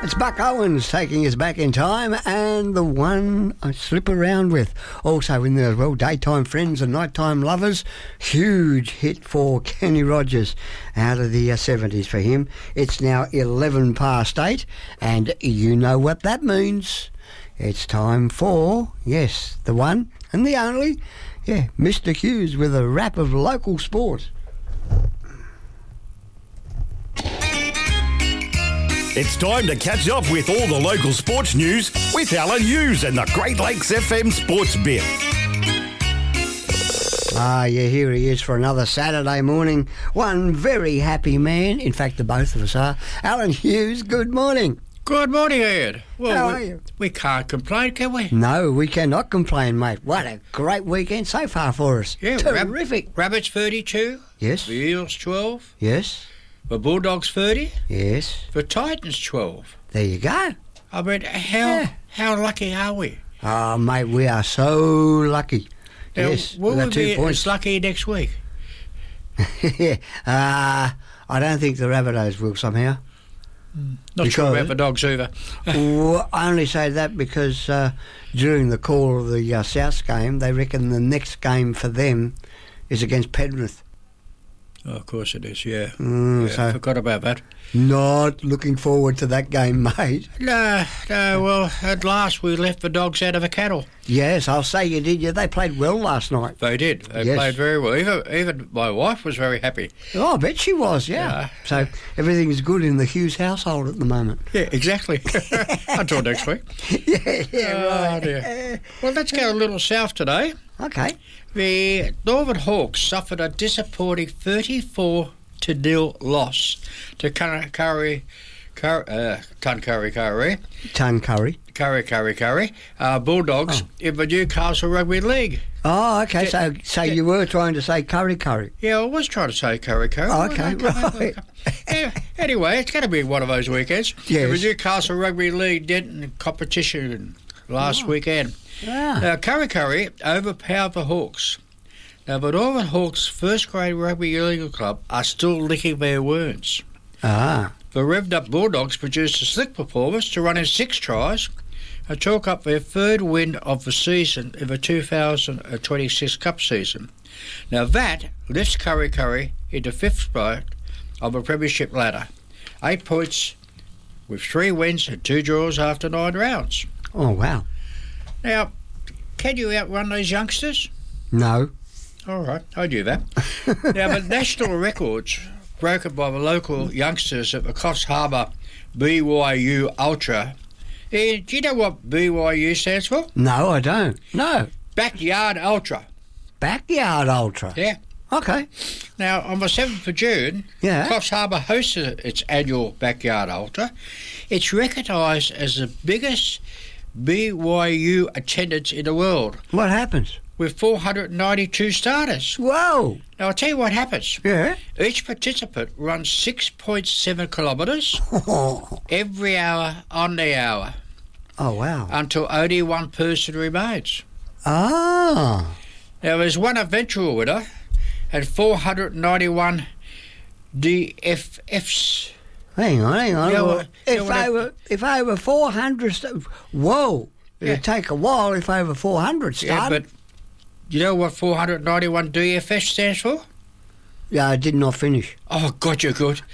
It's Buck Owens taking us back in time, and the one I slip around with. Also in there as well, Daytime Friends and Nighttime Lovers. Huge hit for Kenny Rogers out of the 70s for him. It's now 11 past 8, and you know what that means. It's time for, yes, the one and the only, Mr. Hughes with a wrap of local sport. It's time to catch up with all the local sports news with Alan Hughes and the Great Lakes FM Sports Bit. Here he is for another Saturday morning. One very happy man. In fact, the both of us are. Alan Hughes, good morning. Good morning, Ed. Well, how are you? We can't complain, can we? No, we cannot complain, mate. What a great weekend so far for us. Yeah, terrific. Rabbits 32. Yes. The Eels 12. Yes. The Bulldogs 30. Yes. The Titans 12. There you go. I mean, how lucky are we? Oh, mate, we are so lucky. Now, yes, will we got we 2 be points. as lucky next week? I don't think the Rabbitohs will somehow. Not sure about the Dogs either. Well, I only say that because during the call of the Souths game, they reckon the next game for them is against Penrith. Oh, of course it is, yeah. So I forgot about that. Not looking forward to that game, mate. No, well, at last we left the Dogs out of the cattle. Yes, I'll say you did. Yeah, they played well last night. They did. They Yes. played very well. Even my wife was very happy. Oh, I bet she was, yeah. So everything's good in the Hughes household at the moment. Yeah, exactly. Until next week. right. Dear. Well, let's go a little south today. Okay. The Northern Hawks suffered a disappointing 34-0 loss to Tuncurry Bulldogs in the Newcastle Rugby League. Oh, okay. So you were trying to say curry. Yeah, I was trying to say curry. Oh, okay, right. Anyway, it's going to be one of those weekends. Yes. The Newcastle Rugby League Denton competition last weekend. Ah. Now, Curry overpowered the Hawks. Now, the Northern Hawks' first-grade rugby league club are still licking their wounds. Ah. The revved-up Bulldogs produced a slick performance to run in 6 tries and chalk up their 3rd win of the season in the 2026 Cup season. Now, that lifts Curry into 5th spot on the Premiership ladder. 8 points with 3 wins and 2 draws after 9 rounds. Oh, wow. Now, can you outrun these youngsters? No. All right, I knew that. Now, the national records broken by the local youngsters at the Coffs Harbour BYU Ultra. Do you know what BYU stands for? No, I don't. No. Backyard Ultra. Backyard Ultra? Yeah. Okay. Now, on the 7th of June, Coffs Harbour hosted its annual Backyard Ultra. It's recognised as the biggest BYU attendance in the world. What happens? With 492 starters. Whoa! Now, I'll tell you what happens. Yeah? Each participant runs 6.7 kilometres every hour on the hour. Oh, wow. Until only one person remains. Ah. Now, there's one eventual winner and 491 DFFs. Hang on. Yeah, if over 400... Whoa. Yeah. It'd take a while if over 400 started. Yeah, but you know what 491 DFS stands for? Yeah, I did not finish. Oh, God, you're good.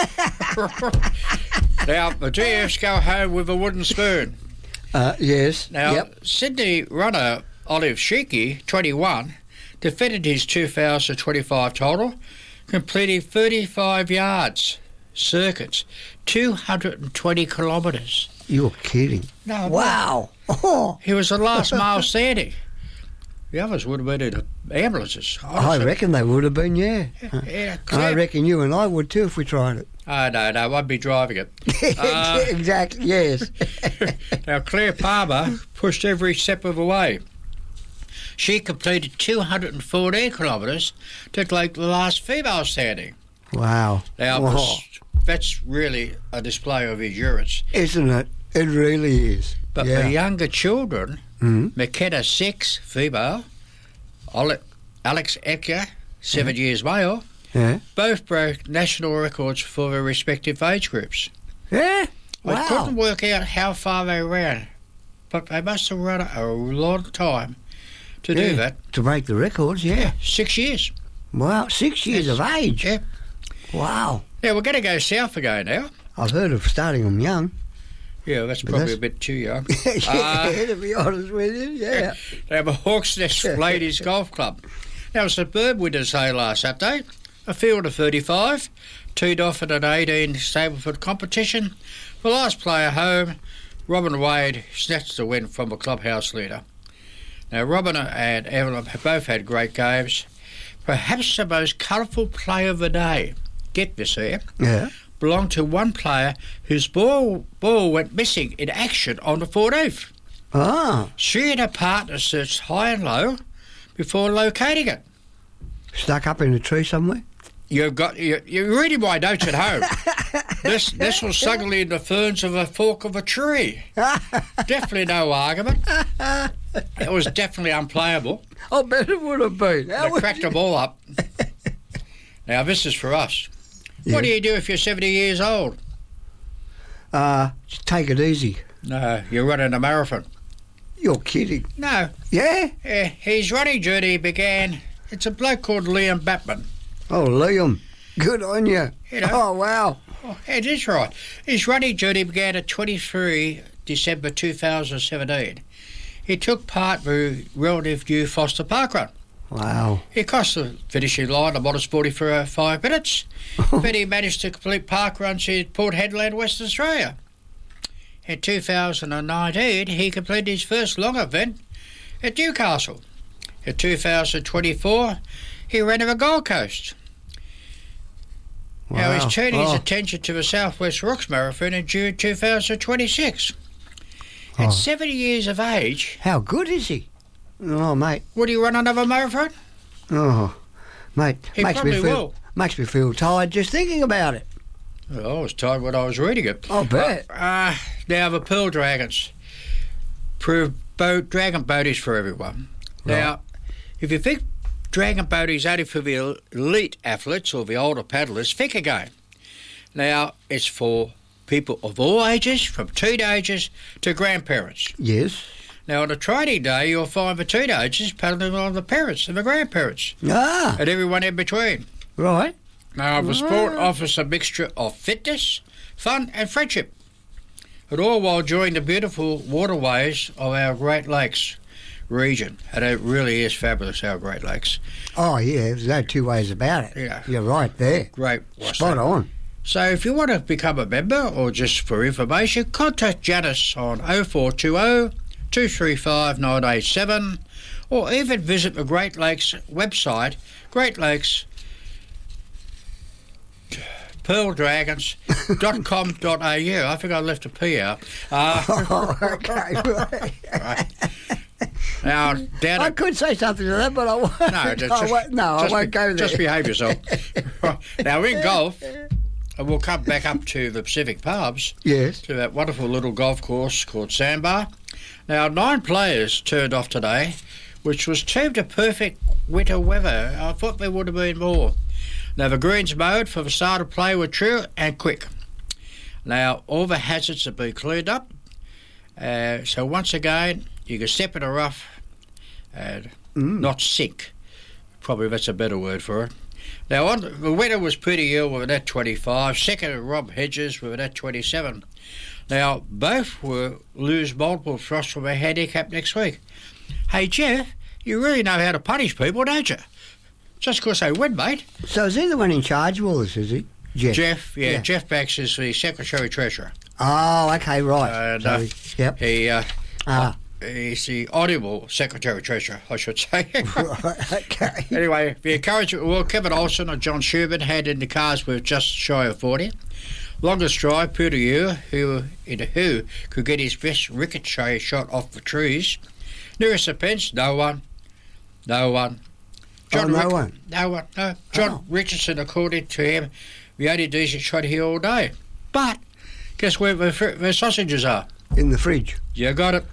Now, the DFs go home with a wooden spoon. Yes. Now, Sydney runner Olive Sheeky, 21, defended his 2025 total, completing 35 yards, circuits, 220 kilometres. You're kidding. No. Wow. Oh. He was the last mile standing. The others would have been in ambulances. I reckon they would have been, yeah. I reckon you and I would too if we tried it. Oh, no, I'd be driving it. Exactly, yes. Now, Claire Palmer pushed every step of the way. She completed 214 kilometres to take the last female standing. Wow. Now, that's really a display of endurance. Isn't it? It really is. But the younger children, McKenna 6, female, Alex Ecker, 7 years male, both broke national records for their respective age groups. Yeah? I Wow. couldn't work out how far they ran, but they must have run a lot of time to do that. To break the records, yeah. 6 years. Wow, 6 years of age. Yeah. Wow. Now, we're going to go south again now. I've heard of starting them young. Yeah, that's But probably that's- a bit too young. Yeah, to be honest with you, yeah. They have a Hawks Nest Ladies Golf Club. Now, it was a Bird Winners' Day last Saturday. A field of 35, teed off at an 18 Stableford competition. The last player home, Robin Wade, snatched the win from the clubhouse leader. Now, Robin and Evelyn have both had great games. Perhaps the most colourful play of the day, get this here, Yeah. belonged to one player whose ball went missing in action on the 14th. Ah, She and her partner searched high and low before locating it. stuck up in a tree somewhere? You're reading my notes at home. This was snugly in the ferns of a fork of a tree. Definitely no argument. It was definitely unplayable. I bet it would have been. They cracked them all up. Now, this is for us. What do you do if you're 70 years old? Just take it easy. No, you're running a marathon. You're kidding. No, Yeah? his running journey began. It's a bloke called Liam Batman. Oh, Liam, good on you. You know. Oh, wow. Oh, it is right. His running journey began at 23 December 2017. He took part in the relative new Foster Park run. Wow. He crossed the finishing line a modest 45 minutes, but he managed to complete park runs in Port Hedland, Western Australia. In 2019, he completed his first long event at Newcastle. In 2024, he ran on the Gold Coast. Now he's turning his attention to the South West Rocks Marathon in June 2026. At 70 years of age, How good is he? Oh, mate. would he run another marathon? Oh, mate. He makes probably me feel will. makes me feel tired just thinking about it. Well, I was tired when I was reading it. I'll bet. Now, the Pearl Dragons prove dragon boaties for everyone. Right. Now, if you think dragon boaties only for the elite athletes or the older paddlers, think again. Now, it's for people of all ages, from teenagers to grandparents. Yes. Now, on a training day, you'll find the teenagers paddling along the parents and the grandparents Ah, and everyone in between. right. Now, the sport offers a mixture of fitness, fun and friendship, and all while enjoying the beautiful waterways of our Great Lakes region. And it really is fabulous, our Great Lakes. Oh, yeah, there's no two ways about it. Yeah. You're right there. Great. Spot on. So if you want to become a member or just for information, contact Janice on 0420 235 987 or even visit the Great Lakes website, Great Lakes pearldragons.com.au. I think I left a P out. Oh, okay. Right. Now, down I at... could say something to that, but I won't. No, I won't go there. Just behave yourself. Right. Now, in golf, and we'll come back up to the Pacific Pubs, Yes. to that wonderful little golf course called Sandbar. Now, 9 players turned off today, which was termed a perfect winter weather. I thought there would have been more. Now, the greens mowed for the start of play were true and quick. Now, all the hazards have been cleaned up. So once again, you can step in a rough and not sink. Probably that's a better word for it. Now, the winner was Peter Hill with a net 25. Second, Rob Hedges with a net 27. Now, both will lose multiple thrusts from a handicap next week. Hey, Jeff, you really know how to punish people, don't you? Just because they win, mate. So is he the one in charge of all this, is he? Jeff. Jeff, Jeff Banks is the Secretary-Treasurer. Oh, okay, right. And, So yep. He's the audible Secretary-Treasurer, I should say. Right, okay. Anyway, the encouragement, well, Kevin Olsen and John Schubert had in the cars with just shy of 40. Longest drive, Peter Yu, who could get his best ricochet shot off the trees. Nearest offence, no one. No one. John Richardson, according to him, the only decent shot here all day. But guess where the sausages are? in the fridge. You got it.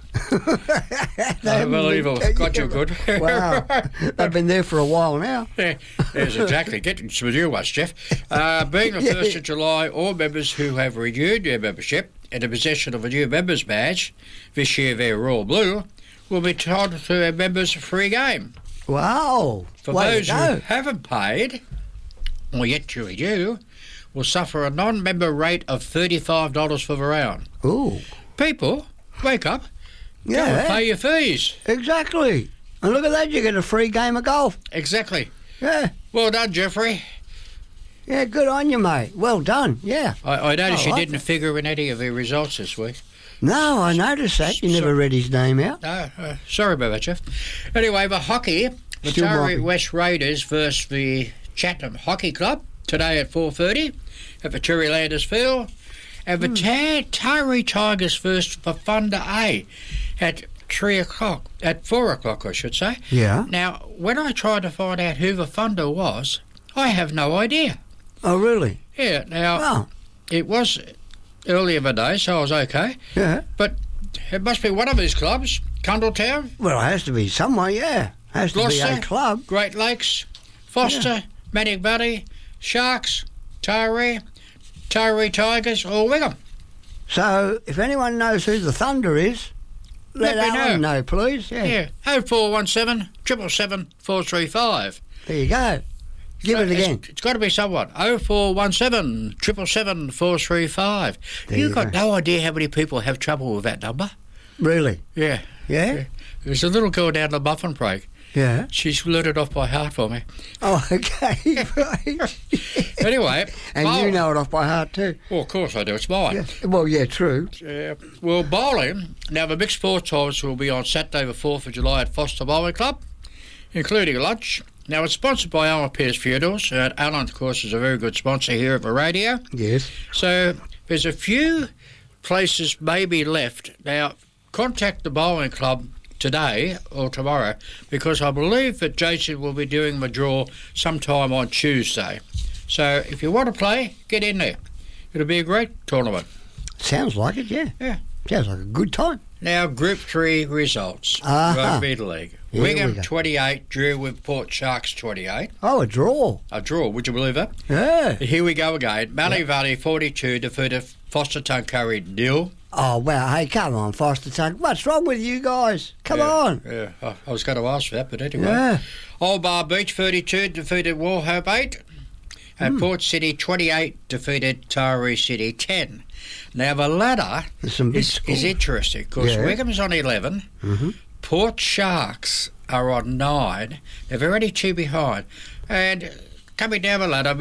Unbelievable. Got you good. Wow. They've been there for a while now. Yeah, yes, exactly. Getting some new ones, Jeff. Being the 1st of July, all members who have renewed their membership and in possession of a new members badge, this year they're royal blue, will be entitled to their members a free game. Wow. For Way those to who go. haven't paid, or yet to renew, will suffer a non-member rate of $35 for the round. Ooh. People, wake up. Go and Yeah. pay your fees. Exactly. And look at that, you get a free game of golf. Exactly. Yeah. Well done, Jeffrey. Yeah, good on you, mate. Well done. Yeah. I noticed I you like didn't figure in any of the results this week. No, I noticed that. You never read his name out. No, sorry about that, Jeff. Anyway, the hockey, the Still Taree rocking. West Raiders versus the Chatham Hockey Club today at 4:30 at the Cherrylanders Field, and the Taree Tigers versus the Thunder A at 3 o'clock, at 4 o'clock, I should say. Yeah. Now, when I tried to find out who the Thunder was, I have no idea. Oh, really? Yeah, now, Oh, it was early in the day, so I was okay, yeah. but it must be one of these clubs, Cundletown, Well, it has to be somewhere, yeah. Has to be a Gloucester, club. Great Lakes, Foster, Manning Valley, Sharks, Taree Tigers, or Wigham. So, if anyone knows who the Thunder is, let Let me Alan know, please. Yeah. Yeah, 0417 777 435. There you go. Give it again. It's got to be someone. 0417 777 435. There You've you got go. no idea how many people have trouble with that number. Really? Yeah. Yeah? There's a little girl down the muffin break. Yeah. She's learned it off by heart for me. Oh, okay. Right. Anyway. And you know it off by heart too. Well, of course I do. It's mine. Yeah. Well, yeah, true. Well, bowling. Now, the mixed sports times will be on Saturday, the 4th of July at Foster Bowling Club, including lunch. Now, it's sponsored by Alan Pierce Funerals. Alan, of course, is a very good sponsor here at the radio. Yes. So, there's a few places maybe left. Now, contact the bowling club today or tomorrow, because I believe that Jason will be doing the draw sometime on Tuesday. So if you want to play, get in there. It'll be a great tournament. Sounds like it, yeah. Yeah. Sounds like a good time. Now, Group 3 results. Aha. Rugby League. Here we Wigham go. 28 drew with Port Sharks 28. Oh, a draw. A draw, would you believe that? Yeah. Here we go again. Mallee Valley 42 defeated Foster Tuncurry 0. Oh, wow. Hey, come on, Foster Tuck. What's wrong with you guys? Come on. Yeah, I was going to ask for that, but anyway. Yeah. Old Bar Beach 32 defeated Warhope 8. And Port City 28 defeated Taree City 10. Now, the ladder There's some big is scores. interesting because Yeah. Wigham's on 11. Mm-hmm. Port Sharks are on 9. They're already 2 behind. And coming down the ladder,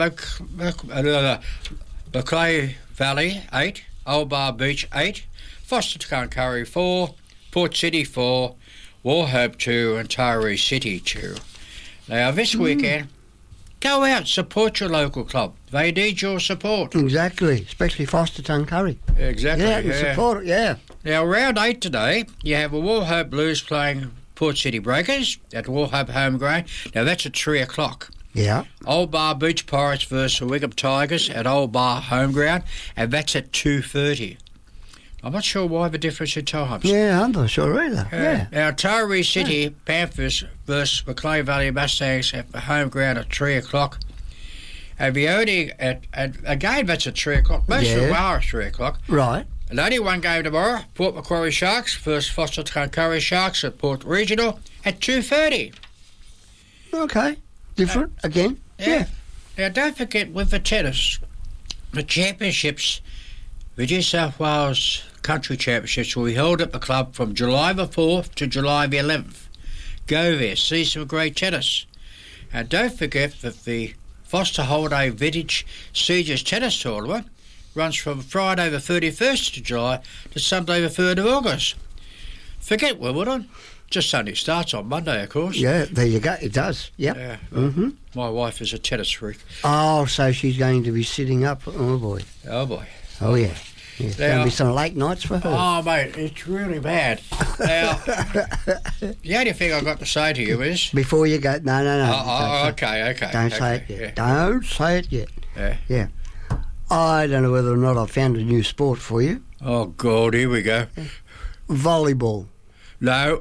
Macleay Valley 8. Old Bar Beach 8. Foster Tuncurry 4. Port City 4. Warhope 2 and Taree City 2. Now, this weekend, go out, support your local club. They need your support. Exactly. Especially Foster Tuncurry. Exactly. Yeah, and support it, yeah. Now, round 8 today, you have the Warhope Blues playing Port City Breakers at Warhope Home Ground. Now, that's at 3 o'clock. Yeah. Old Bar Beach Pirates versus the Wigham Tigers at Old Bar Home Ground, and that's at 2:30. I'm not sure why the difference in times. Yeah, I'm not sure either. Yeah. Now, Taree City Panthers versus Macleay Valley Mustangs at the home ground at 3 o'clock. And the only, again, that's at 3 o'clock. Most of them are at 3 o'clock. Right. And only one game tomorrow, Port Macquarie Sharks versus Foster Tuncurry Sharks at Port Regional at 2:30. Okay. Different again. Yeah. Now, don't forget with the tennis, the championships, the New South Wales Country Championships will be held at the club from July the 4th to July the 11th. Go there, see some great tennis. And don't forget that the Foster Holiday Vintage Seniors Tennis Tournament runs from Friday the 31st of July to Sunday the 3rd of August. Forget Wimbledon. Just only starts on Monday, of course. Yeah, there you go. It does. Yep. Yeah. Mm-hmm. My wife is a tennis freak. Oh, so she's going to be sitting up. Oh, boy. Oh, boy. Oh, yeah. It's going Now- to be some late nights for her. Oh, mate, it's really bad. Now, the only thing I've got to say to you is... Before you go... No. Oh, Don't say- okay. Don't say it okay, yet. Don't say it yet. Yeah. Yeah. I don't know whether or not I've found a new sport for you. Oh, God, here we go. Volleyball. No.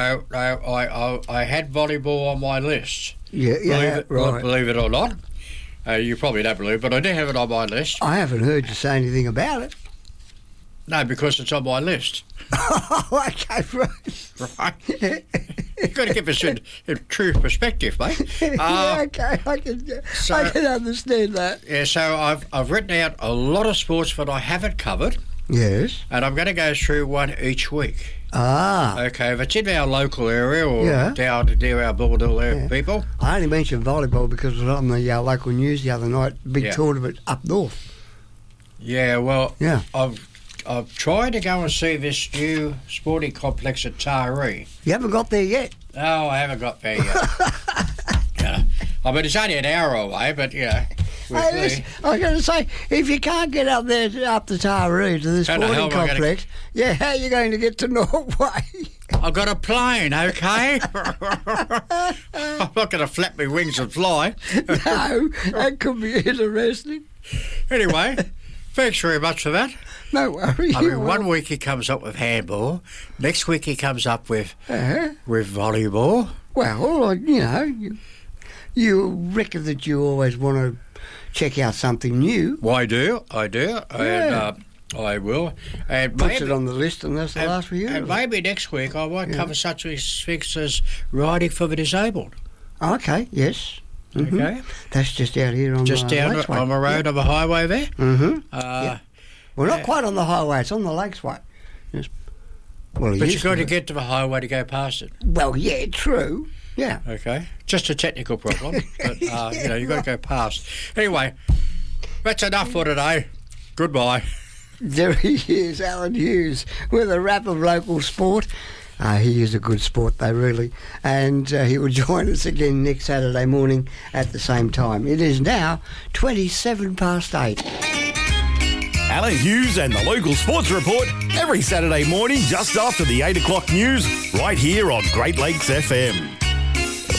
I had volleyball on my list. Yeah, right. Believe it or not. You probably don't believe it, but I do have it on my list. I haven't heard you say anything about it. No, because it's on my list. Oh, okay, Right. You've got to give us in true perspective, mate. Yeah, okay, I can understand that. Yeah, so I've written out a lot of sports that I haven't covered, Yes. and I'm going to go through one each week. Ah. Okay, if it's in our local area or Yeah. down near our Bulldog area people. I only mentioned volleyball because it was on the local news the other night, big tournament up north. Yeah, well, Yeah. I've tried to go and see this new sporting complex at Taree. You haven't got there yet? No, I haven't got there yet. I mean, it's only an hour away, but, Hey, listen, I was going to say, if you can't get up there up to Taree to the sporting complex, how are you going to get to Norway? I've got a plane, okay? I'm not going to flap my wings and fly. No, that could be interesting. Anyway, thanks very much for that. No worries. I mean, one week he comes up with handball, next week he comes up with volleyball. Well, you reckon that you always want to check out something new. Well, I do, and I will. And puts it on the list, and that's the last for you. And maybe next week I might cover such things as riding for the disabled. Okay, yes. Mm-hmm. Okay. That's just out here on just the down on the road on the highway there. Mm-hmm. Well, not quite on the highway. It's on the Lakesway. Yes. Well, but you've got to get to the highway to go past it. Well, yeah, true. Yeah. Okay. Just a technical problem, but you've got to go past. Anyway, that's enough for today. Goodbye. There he is, Alan Hughes, with a wrap of local sport. He is a good sport, though, really. And he will join us again next Saturday morning at the same time. It is now 8:27. Alan Hughes and the Local Sports Report every Saturday morning just after the 8 o'clock news right here on Great Lakes FM.